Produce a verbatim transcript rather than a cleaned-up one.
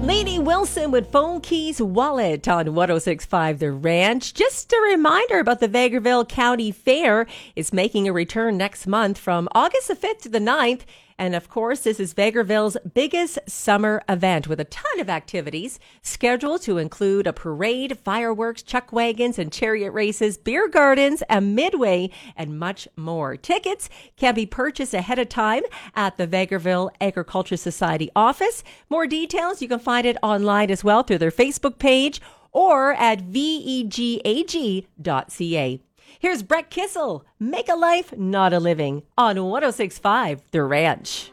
Lainey Wilson with Phone Keys Wallet on one oh six point five The Ranch. Just a reminder about the Vegreville County Fair. It's making a return next month from August the fifth to the ninth. And of course, this is Vegreville's biggest summer event with a ton of activities scheduled to include a parade, fireworks, chuck wagons and chariot races, beer gardens, a midway, and much more. Tickets can be purchased ahead of time at the Vegreville Agriculture Society office. More details, you can find it online as well through their Facebook page or at vegag dot c a. Here's Brett Kissel, Make a Life, Not a Living, on one oh six point five The Ranch.